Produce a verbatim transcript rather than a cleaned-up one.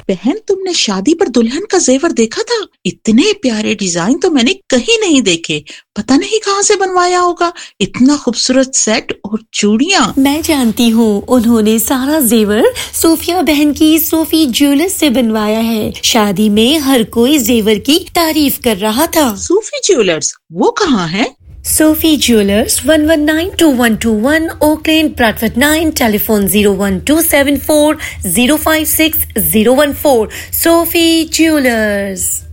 बहन, तुमने शादी पर दुल्हन का जेवर देखा था? इतने प्यारे डिजाइन तो मैंने कहीं नहीं देखे। पता नहीं कहाँ से बनवाया होगा। इतना खूबसूरत सेट और चूड़ियाँ। मैं जानती हूँ, उन्होंने सारा जेवर सोफिया बहन की सोफी ज्वेलर्स से बनवाया है। शादी में हर कोई जेवर की तारीफ कर रहा था। सोफी ज्वेलर्स, वो कहाँ है? Sophie Jewelers, one one nine two one two one, Oak Lane, Bradford nine, telephone zero one two seven four zero five six zero one four. Sophie Jewelers.